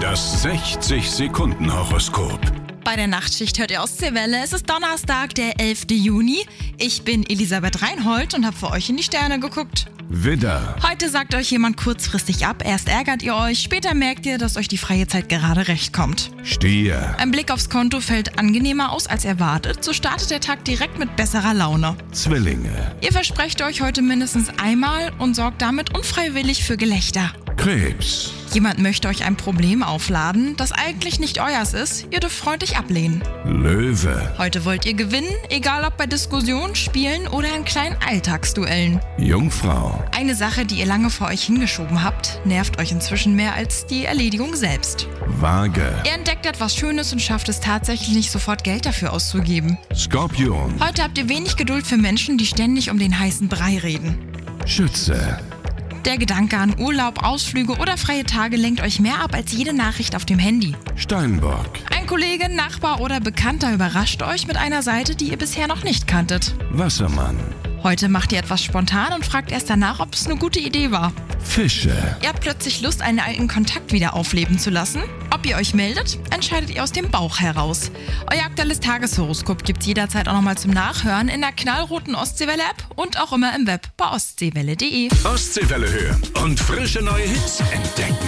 Das 60-Sekunden-Horoskop. Bei der Nachtschicht hört ihr Ostseewelle. Es ist Donnerstag, der 11. Juni. Ich bin Elisabeth Reinhold und habe für euch in die Sterne geguckt. Widder, Heute sagt euch jemand kurzfristig ab. Erst ärgert ihr euch, später merkt ihr, dass euch die freie Zeit gerade recht kommt. Stier, Ein Blick aufs Konto fällt angenehmer aus als erwartet. So startet der Tag direkt mit besserer Laune. Zwillinge, Ihr versprecht euch heute mindestens einmal und sorgt damit unfreiwillig für Gelächter. Krebs, Jemand möchte euch ein Problem aufladen, das eigentlich nicht euers ist. Ihr dürft freundlich ablehnen. Löwe, Heute wollt ihr gewinnen, egal ob bei Diskussionen, Spielen oder in kleinen Alltagsduellen. Jungfrau, Eine Sache, die ihr lange vor euch hingeschoben habt, nervt euch inzwischen mehr als die Erledigung selbst. Waage, Ihr entdeckt etwas Schönes und schafft es tatsächlich nicht sofort Geld dafür auszugeben. Skorpion, Heute habt ihr wenig Geduld für Menschen, die ständig um den heißen Brei reden. Schütze, Der Gedanke an Urlaub, Ausflüge oder freie Tage lenkt euch mehr ab als jede Nachricht auf dem Handy. Steinbock, Ein Kollege, Nachbar oder Bekannter überrascht euch mit einer Seite, die ihr bisher noch nicht kanntet. Wassermann, Heute macht ihr etwas spontan und fragt erst danach, ob es eine gute Idee war. Fische. Ihr habt plötzlich Lust, einen alten Kontakt wieder aufleben zu lassen. Ob ihr euch meldet, entscheidet ihr aus dem Bauch heraus. Euer aktuelles Tageshoroskop gibt's jederzeit auch nochmal zum Nachhören in der knallroten Ostseewelle-App und auch immer im Web bei ostseewelle.de. Ostseewelle hören und frische neue Hits entdecken.